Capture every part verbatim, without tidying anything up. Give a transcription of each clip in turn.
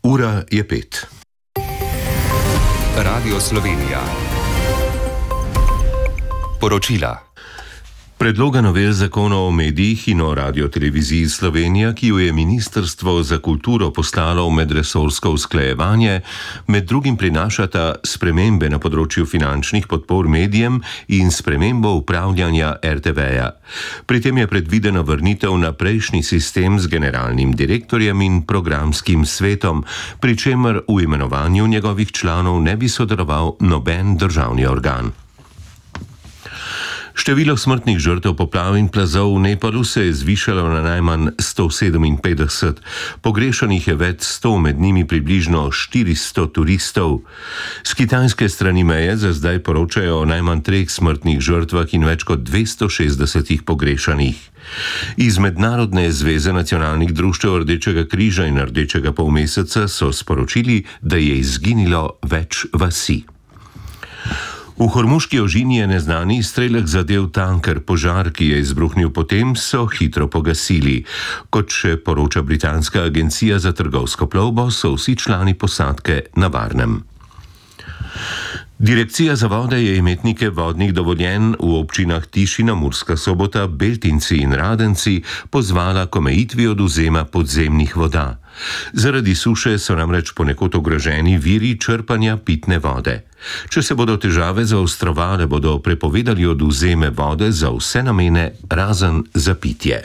Ura je pet. Radio Slovenija. Poročila. Predloga novel zakonov o medijih in o radioteleviziji Slovenija, ki jo je Ministrstvo za kulturo poslalo v medresorsko usklajevanje, med drugim prinašata spremembe na področju finančnih podpor medijem in spremembo upravljanja er te veja. Pri tem je predvidena vrnitev na prejšnji sistem z generalnim direktorjem in programskim svetom, pri čemer v imenovanju njegovih članov ne bi sodeloval noben državni organ. Število smrtnih žrtev poplav in plazov v Nepalu se je zvišalo na najmanj sto sedeminpetdeset. Pogrešanih je več sto, med njimi približno štiristo turistov. S kitajske strani meje za zdaj poročajo o najmanj treh smrtnih žrtvah in več kot dvesto šestdesetih pogrešanih. Iz Mednarodne zveze nacionalnih društev Rdečega križa in Rdečega polmeseca so sporočili, da je izginilo več vasi. V Hormuški ožini je neznani izstrelek zadel tanker. Požar, ki je izbruhnil potem, so hitro pogasili. Kot še poroča britanska agencija za trgovsko plovbo, so vsi člani posadke na varnem. Direkcija za vode je imetnike vodnih dovoljenj v občinah Tišina, Murska Sobota, Beltinci in Radenci pozvala k omejitvi odvzema podzemnih voda. Zaradi suše so namreč ponekod ogroženi viri črpanja pitne vode. Če se bodo težave zaostrovale, bodo prepovedali odvzeme vode za vse namene, razen za pitje.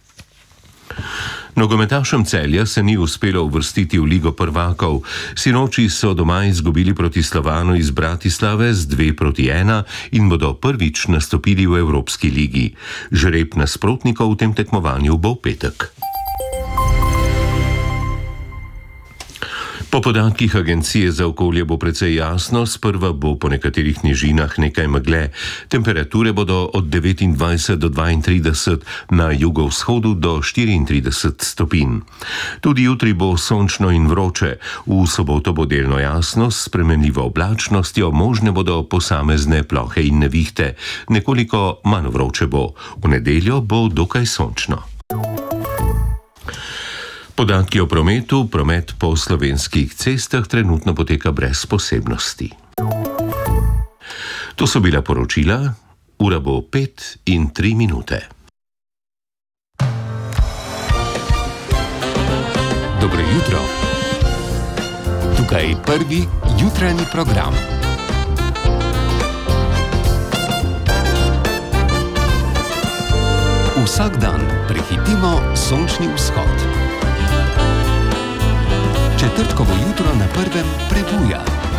Nogometašem Celja se ni uspelo uvrstiti v Ligo prvakov. Sinoči so doma izgubili proti Slovanu iz Bratislave z dve proti ena in bodo prvič nastopili v Evropski ligi. Žreb nasprotnikov v tem tekmovanju bo v petek. Po podatkih Agencije za okolje bo precej jasno, sprva bo po nekaterih nižinah nekaj megle. Temperature bodo od devetindvajset do dvaintrideset, na jugovzhodu do štiriintrideset stopinj. Tudi jutri bo sončno in vroče. V soboto bo delno jasno, s spremenljivo oblačnostjo, možne bodo posamezne plohe in nevihte. Nekoliko manj vroče bo. V nedeljo bo dokaj sončno. Podatki o prometu. Promet po slovenskih cestah trenutno poteka brez posebnosti. To so bila poročila. Ura bo pet in tri minute. Dobro jutro. Tukaj prvi jutranji program. Vsak dan prehitimo sončni vzhod. Četrtkovo jutro na prvem prebuja.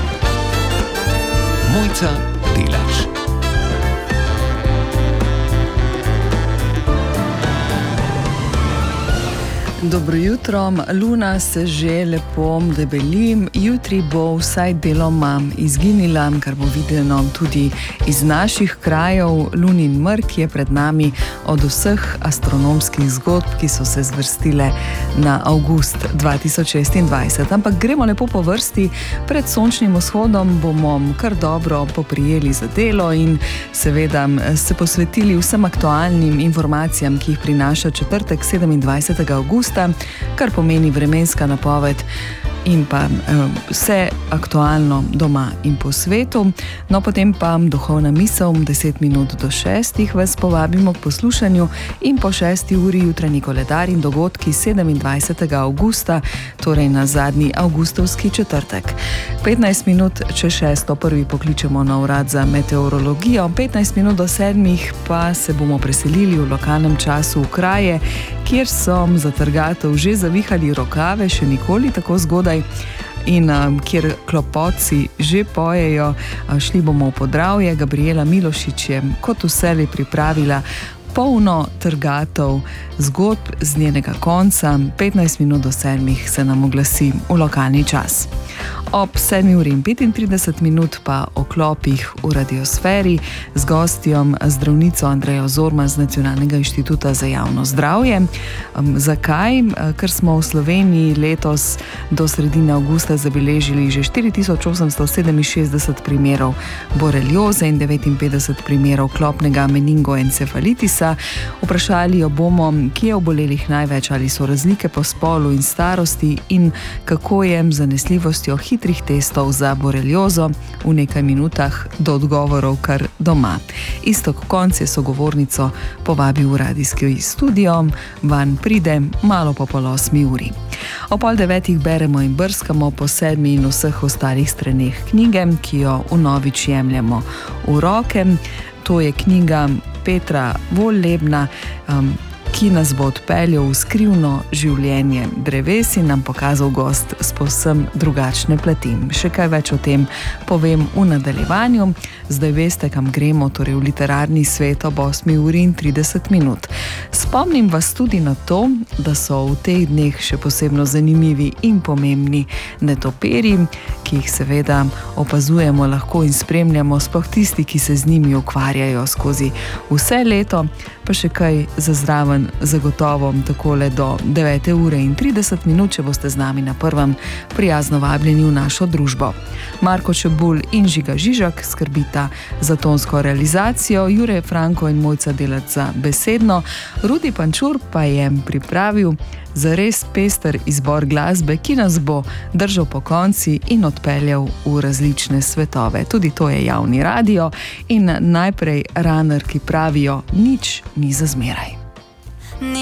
Mojca Delač. Dobro jutro, luna se že lepo debeli, jutri bo vsaj deloma izginila, kar bo videno tudi iz naših krajev. Lunin mrk je pred nami od vseh astronomskih zgodb, ki so se zvrstile na avgust dva tisoč šestindvajset. Ampak gremo lepo po vrsti. Pred sončnim vzhodom bomo kar dobro poprijeli za delo in seveda se posvetili vsem aktualnim informacijam, ki jih prinaša četrtek sedemindvajsetega avgusta, kar pomeni vremenska napoved in pa eh, vse aktualno doma in po svetu. No, potem pa duhovna misel, deset minut do šestih vas povabimo k poslušanju in po šesti uri jutranji koledar in dogodki sedemindvajsetega avgusta, torej na zadnji avgustovski četrtek. petnajst minut čez šesto prvi pokličemo na urad za meteorologijo, petnajst minut do sedmih pa se bomo preselili v lokalnem času v kraje, kjer so za trgatev že zavihali rokave, še nikoli tako zgodaj, in um, kjer klopotci že pojejo. Šli bomo v Podravje. Gabriela Milošič je kot vselej pripravila polno trgatev zgodb z njenega konca. petnajst minut do sedmih se nam oglasi v lokalni čas. Ob sedmi uri in petintrideset minut pa o klopih v radiosferi z gostjom, zdravnico Andrejo Zorman z Nacionalnega inštituta za javno zdravje. Um, zakaj? Ker smo v Sloveniji letos do sredine avgusta zabeležili že štiri tisoč osemsto sedeminšestdeset primerov borelioze in devetinpetdeset primerov klopnega meningoencefalitisa. Štrukljica. Vprašali jo bomo, kje je obolelih največ, ali so razlike po spolu in starosti in kako je z zanesljivostjo hitrih testov za boreliozo. V nekaj minutah do odgovorov kar doma. Istok konc je sogovornico povabil v radijski studio, van pride malo po pol osmi uri. O pol devetih beremo in brskamo po sedmi in vseh ostalih straneh knjige, ki jo vnovič jemljemo v roke. To je knjiga Petra Vollebna, um, ki nas bo odpeljal v skrivno življenje dreves in nam pokazal gost s povsem drugačne plati. Še kaj več o tem povem v nadaljevanju. Zdaj veste, kam gremo, torej v literarni svet ob osmi uri in trideset minut. Spomnim vas tudi na to, da so v teh dneh še posebno zanimivi in pomembni netoperi, ki jih seveda opazujemo lahko in spremljamo, sploh tisti, ki se z njimi ukvarjajo skozi vse leto, pa še kaj za zraven zagotovo takole do devete ure in trideset minut, če boste z nami na prvem, prijazno vabljeni v našo družbo. Marko Čebulj in Žiga Žižak skrbita za tonsko realizacijo, Jure Franko in Mojca Delac za besedno, Rudi Pančur pa je pripravil zares pester izbor glasbe, ki nas bo držal po konci in odpeljal v različne svetove. Tudi to je javni radio in najprej Runner, ki pravijo, nič ni za zmeraj.